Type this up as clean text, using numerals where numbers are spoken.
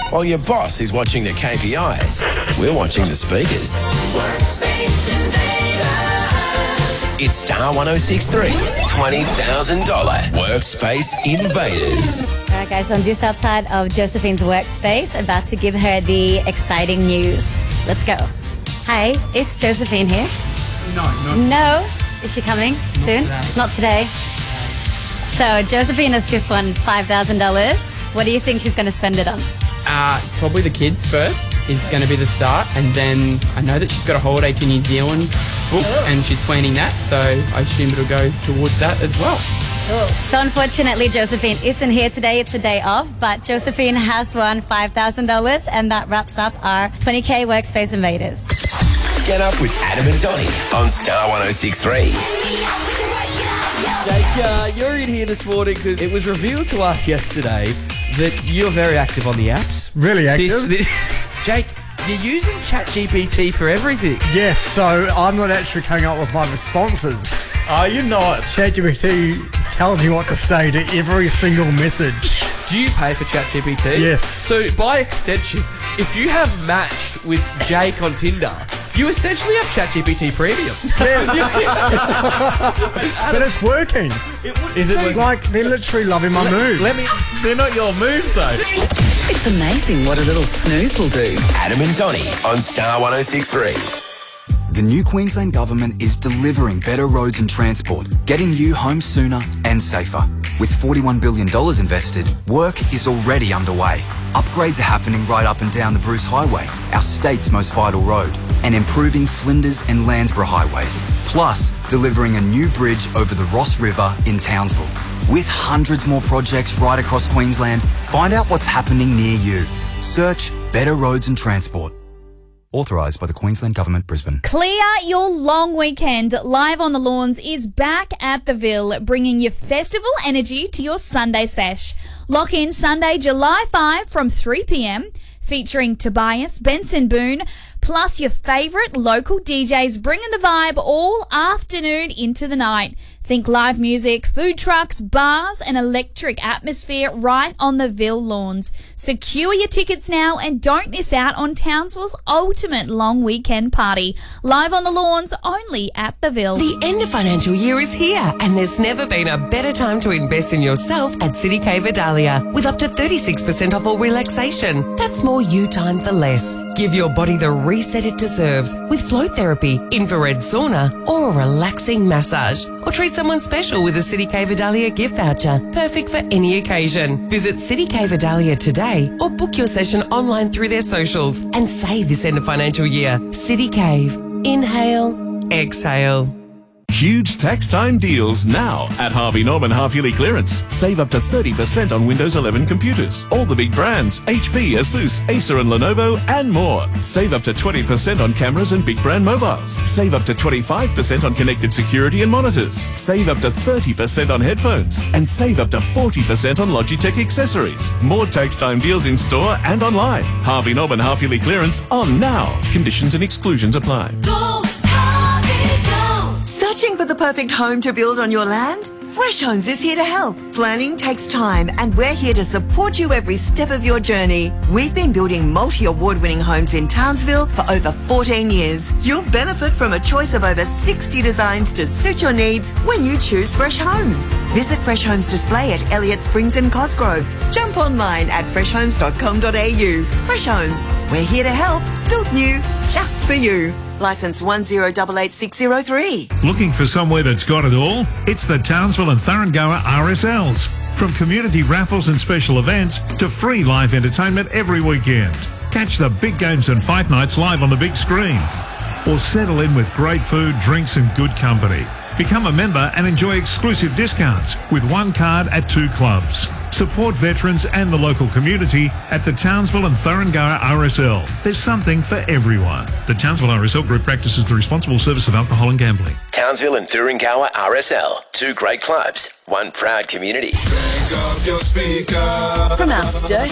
While your boss is watching the KPIs, we're watching the speakers. It's Star 106.3's $20,000 Workspace Invaders. All right, guys, so I'm just outside of Josephine's workspace, about to give her the exciting news. Let's go. Hi, is Josephine here? No. Is she coming soon? Not today. So Josephine has just won $5,000. What do you think she's going to spend it on? Probably the kids first is going to be the start, and then I know that she's got a holiday to New Zealand booked, and she's planning that, so I assume it'll go towards that as well. Cool. So unfortunately, Josephine isn't here today. It's a day off, but Josephine has won $5,000, and that wraps up our 20K Workspace Invaders. Get up with Adam and Donnie on Star 106.3. Jake, you're in here this morning because it was revealed to us yesterday that you're very active on the apps. Really active? Jake, you're using ChatGPT for everything. Yes, so I'm not actually coming up with my responses. Are you not? ChatGPT tells me what to say to every single message. Do you pay for ChatGPT? Yes. So, by extension, if you have matched with Jake on Tinder, you essentially have ChatGPT Premium. Yes. But it's working. Is it working? Like, they're literally loving my moves. They're not your moves though. It's amazing what a little snooze will do. Adam and Donnie on Star 106.3. The new Queensland Government is delivering better roads and transport, getting you home sooner and safer. With $41 billion invested, work is already underway. Upgrades are happening right up and down the Bruce Highway, our state's most vital road, and improving Flinders and Landsborough highways. Plus, delivering a new bridge over the Ross River in Townsville. With hundreds more projects right across Queensland, find out what's happening near you. Search Better Roads and Transport. Authorised by the Queensland Government, Brisbane. Clear your long weekend. Live on the Lawns is back at the Ville, bringing you festival energy to your Sunday sesh. Lock in Sunday, July 5 from 3 p.m, featuring Tobias, Benson Boone, plus your favourite local DJs, bringing the vibe all afternoon into the night. Think live music, food trucks, bars, and electric atmosphere right on the Ville Lawns. Secure your tickets now and don't miss out on Townsville's ultimate long weekend party. Live on the Lawns, only at the Ville. The end of financial year is here, and there's never been a better time to invest in yourself at City K Vidalia. With up to 36% off all relaxation. That's more you time for less. Give your body the reset it deserves with float therapy, infrared sauna, or a relaxing massage. Or treat someone special with a City K Vidalia gift voucher, perfect for any occasion. Visit City K Vidalia today or book your session online through their socials and save this end of financial year. City Cave. Inhale, exhale. Huge tax time deals now at Harvey Norman Half-Yearly Clearance. Save up to 30% on Windows 11 computers. All the big brands, HP, Asus, Acer and Lenovo, and more. Save up to 20% on cameras and big brand mobiles. Save up to 25% on connected security and monitors. Save up to 30% on headphones. And save up to 40% on Logitech accessories. More tax time deals in store and online. Harvey Norman Half-Yearly Clearance on now. Conditions and exclusions apply. Searching for the perfect home to build on your land? Fresh Homes is here to help. Planning takes time, and we're here to support you every step of your journey. We've been building multi-award-winning homes in Townsville for over 14 years. You'll benefit from a choice of over 60 designs to suit your needs when you choose Fresh Homes. Visit Fresh Homes Display at Elliott Springs and Cosgrove. Jump online at freshhomes.com.au. Fresh Homes, we're here to help. Built new, just for you. Licence 1088603. Looking for somewhere that's got it all? It's the Townsville and Thuringowa RSLs. From community raffles and special events to free live entertainment every weekend. Catch the big games and fight nights live on the big screen. Or settle in with great food, drinks and good company. Become a member and enjoy exclusive discounts with one card at 2 clubs. Support veterans and the local community at the Townsville and Thuringowa RSL. There's something for everyone. The Townsville RSL Group practices the responsible service of alcohol and gambling. Townsville and Thuringowa RSL. 2 great clubs, 1 proud community. From our